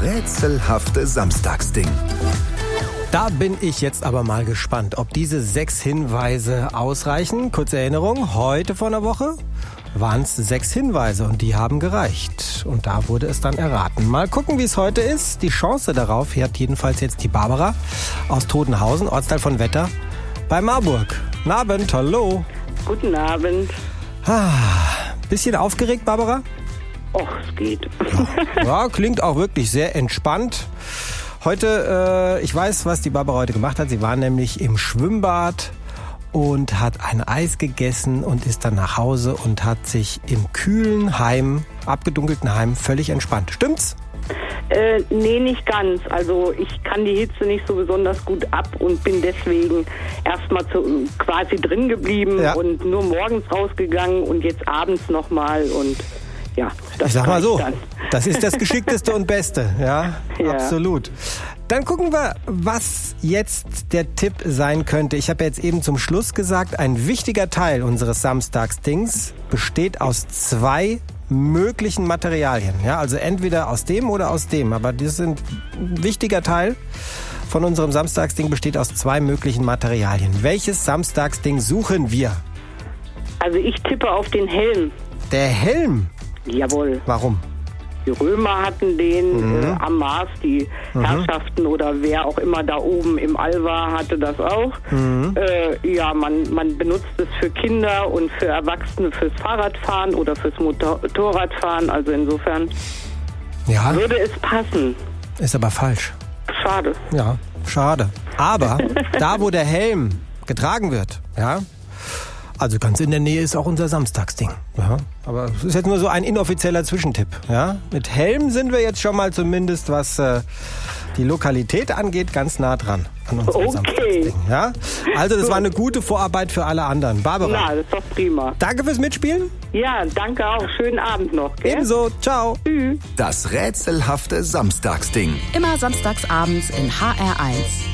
rätselhafte Samstagsding. Da bin ich jetzt aber mal gespannt, ob diese 6 Hinweise ausreichen. Kurze Erinnerung, heute vor einer Woche waren es 6 Hinweise und die haben gereicht. Und da wurde es dann erraten. Mal gucken, wie es heute ist. Die Chance darauf hat jedenfalls jetzt die Barbara aus Todenhausen, Ortsteil von Wetter, bei Marburg. Guten Abend, hallo. Guten Abend. Bisschen aufgeregt, Barbara? Och, es geht. Ja, klingt auch wirklich sehr entspannt. Heute, ich weiß, was die Barbara heute gemacht hat. Sie war nämlich im Schwimmbad und hat ein Eis gegessen und ist dann nach Hause und hat sich im kühlen Heim, abgedunkelten Heim, völlig entspannt. Stimmt's? Nee, nicht ganz. Also ich kann die Hitze nicht so besonders gut ab und bin deswegen erstmal quasi drin geblieben und nur morgens rausgegangen und jetzt abends nochmal und ja. Das ich sag mal so, dann. Das ist das Geschickteste und Beste, ja, absolut. Dann gucken wir, was jetzt der Tipp sein könnte. Ich habe jetzt eben zum Schluss gesagt, ein wichtiger Teil unseres Samstagsdings besteht aus 2 möglichen Materialien. Ja, also entweder aus dem oder aus dem. Aber das sind ein wichtiger Teil von unserem Samstagsding besteht aus 2 möglichen Materialien. Welches Samstagsding suchen wir? Also ich tippe auf den Helm. Der Helm? Jawohl. Warum? Die Römer hatten den am Mars, die Herrschaften oder wer auch immer da oben im All war, hatte das auch. Man benutzt es für Kinder und für Erwachsene fürs Fahrradfahren oder fürs Motorradfahren. Also insofern würde es passen. Ist aber falsch. Schade. Ja, schade. Aber da, wo der Helm getragen wird, also ganz in der Nähe ist auch unser Samstagsding. Ja, aber es ist jetzt nur so ein inoffizieller Zwischentipp. Ja, mit Helm sind wir jetzt schon mal zumindest, was die Lokalität angeht, ganz nah dran an unserem Samstagsding. Ja? Also das war eine gute Vorarbeit für alle anderen. Barbara. Na, das ist doch prima. Danke fürs Mitspielen. Ja, danke auch. Schönen Abend noch. Gell? Ebenso. Ciao. Tschüss. Das rätselhafte Samstagsding. Immer samstags abends in HR1.